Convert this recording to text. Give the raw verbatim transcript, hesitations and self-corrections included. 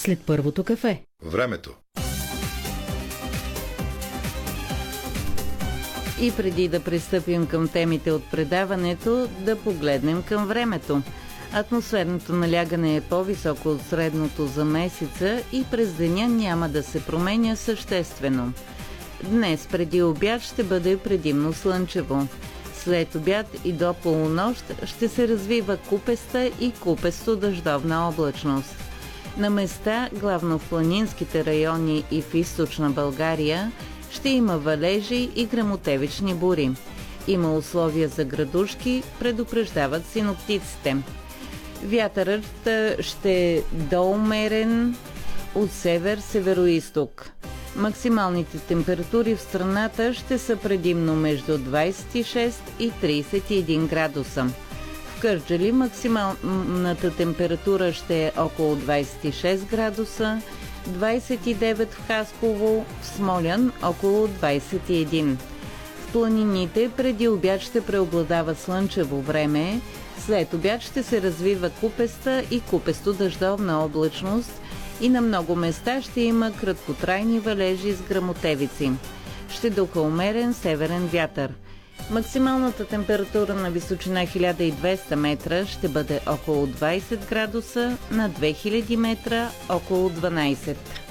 след първото кафе. Времето. И преди да пристъпим към темите от предаването, да погледнем към времето. Атмосферното налягане е по-високо от средното за месеца и през деня няма да се променя съществено. Днес преди обяд ще бъде предимно слънчево. След обяд и до полунощ ще се развива купеста и купесто дъждовна облачност. На места, главно в планинските райони и в източна България, ще има валежи и гръмотевични бури. Има условия за градушки, предупреждават синоптиците. Вятърът ще е доумерен от север-североизток. Максималните температури в страната ще са предимно между двадесет и шест и тридесет и един градуса. В Кърджали максималната температура ще е около двадесет и шест градуса, двадесет и девет в Хасково, в Смолян около двадесет и един. В планините преди обяд ще преобладава слънчево време, след обяд ще се развива купеста и купесто дъждовна облачност и на много места ще има краткотрайни валежи с гръмотевици. Ще духа умерен северен вятър. Максималната температура на височина хиляда и двеста метра ще бъде около двадесет градуса, на две хиляди метра около дванадесет.